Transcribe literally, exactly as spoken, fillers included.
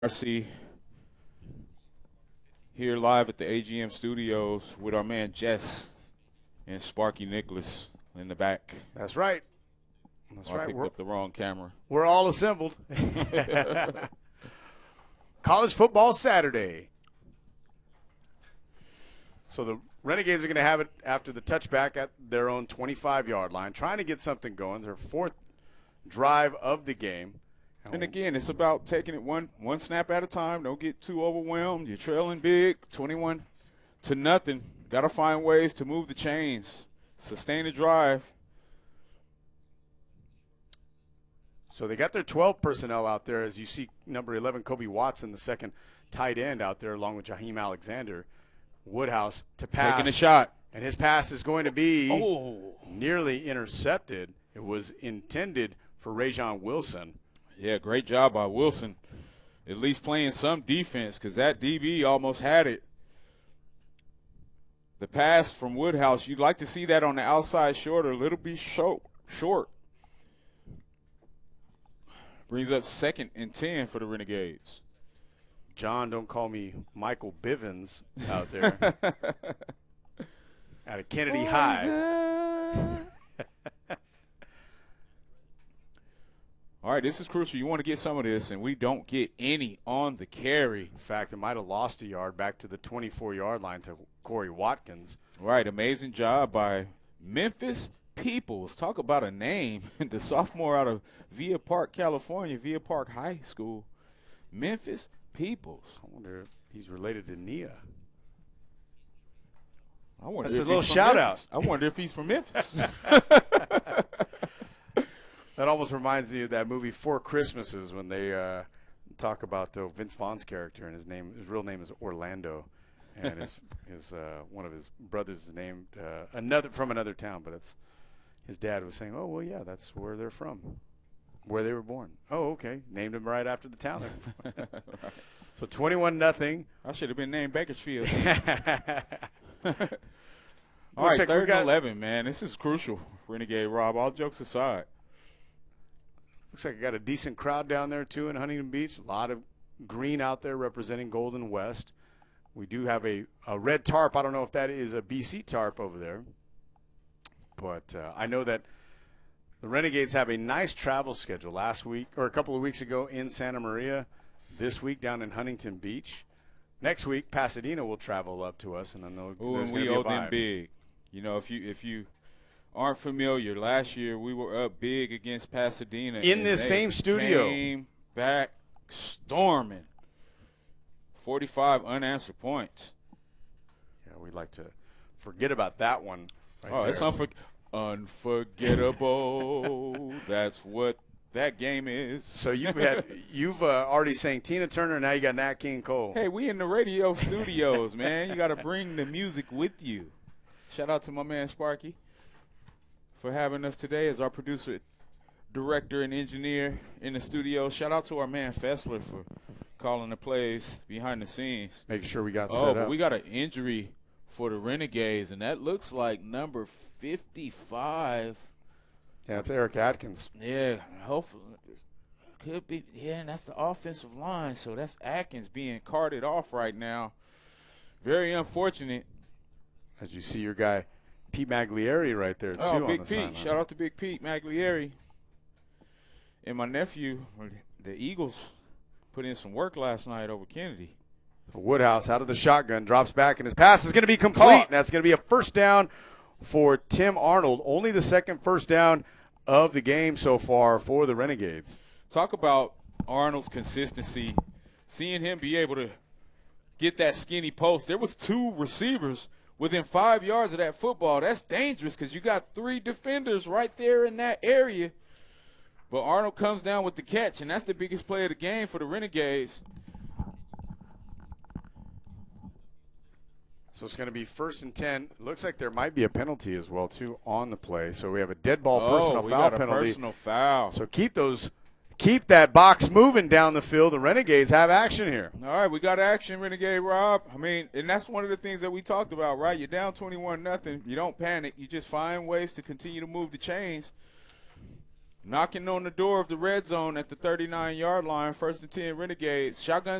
R C here live at the A G M studios with our man Jess and Sparky Nicholas in the back. That's right. That's oh, I right. picked We're, up the wrong camera. we're all assembled. College football Saturday. So the Renegades are going to have it after the touchback at their own twenty-five-yard line, trying to get something going. Their fourth drive of the game. And again, it's about taking it one one snap at a time. Don't get too overwhelmed. You're trailing big, twenty-one to nothing. Got to find ways to move the chains, sustain the drive. So they got their twelve personnel out there, as you see number eleven, Kobe Watson, the second tight end out there, along with Jaheim Alexander. Woodhouse to pass. Taking a shot. And his pass is going to be oh. nearly intercepted. It was intended for Rajon Wilson. Yeah, great job by Wilson. At least playing some defense, because that D B almost had it. The pass from Woodhouse, you'd like to see that on the outside shorter, a little bit short. short. Brings up second and ten for the Renegades. John, don't call me Michael Bivens out there. Out of Kennedy High. All right, this is crucial. You want to get some of this, and we don't get any on the carry. In fact, it might have lost a yard back to the twenty-four-yard line to Corey Watkins. Right, amazing job by Memphis Peoples. Talk about a name. The sophomore out of Villa Park, California, Villa Park High School. Memphis Peoples. I wonder if he's related to Nia. I wonder That's if a little he's shout Memphis. out. I wonder if he's from Memphis. That almost reminds me of that movie Four Christmases when they uh, talk about uh, Vince Vaughn's character, and his name, his real name is Orlando, and his, his uh, one of his brothers is named uh, another from another town, but it's his dad was saying, "Oh well, yeah, that's where they're from, where they were born." Oh, okay, named him right after the town. Right. So twenty-one nothing. I should have been named Bakersfield. All Looks right, like third got, and eleven, man. This is crucial, Renegade Rob. All jokes aside. Looks like I got a decent crowd down there, too, in Huntington Beach. A lot of green out there representing Golden West. We do have a, a red tarp. I don't know if that is a B C tarp over there. But uh, I know that the Renegades have a nice travel schedule last week, or a couple of weeks ago in Santa Maria. This week down in Huntington Beach. Next week, Pasadena will travel up to us, and I know Ooh, there's and going we to be a owe them vibe. big. You know, if you if you aren't familiar, last year we were up big against Pasadena. In and this they same studio. Came back storming. forty-five unanswered points. Yeah, we'd like to forget about that one. Right oh, there. it's unfor- unforgettable. That's what that game is. So you've had you've uh, already sang Tina Turner. Now you got Nat King Cole. Hey, we in the radio studios, man. You got to bring the music with you. Shout out to my man Sparky for having us today as our producer, director, and engineer in the studio. Shout out to our man Fessler for calling the plays behind the scenes. Make sure we got oh, set but up. we got an injury for the Renegades, and that looks like number fifty-five. Yeah, it's Eric Atkins. Yeah, hopefully. Could be. Yeah, and that's the offensive line, so that's Atkins being carted off right now. Very unfortunate. As you see your guy, Pete Maglieri right there, too. Oh, on Big the Pete. sideline. Shout out to Big Pete Maglieri. And my nephew, the Eagles, put in some work last night over Kennedy. Woodhouse out of the shotgun, drops back, and his pass is going to be complete. Caught. And that's going to be a first down for Tim Arnold. Only the second first down of the game so far for the Renegades. Talk about Arnold's consistency. Seeing him be able to get that skinny post. There was two receivers within five yards of that football. That's dangerous because you got three defenders right there in that area. But Arnold comes down with the catch, and that's the biggest play of the game for the Renegades. So it's going to be first and ten. Looks like there might be a penalty as well, too, on the play. So we have a dead ball oh, personal we foul got a penalty. personal foul. So keep those, keep that box moving down the field. The Renegades have action here. All right, we got action, Renegade Rob. I mean, and that's one of the things that we talked about, right? You're down twenty-one nothing. You don't panic. You just find ways to continue to move the chains. Knocking on the door of the red zone at the thirty-nine yard line, first and ten Renegades. Shotgun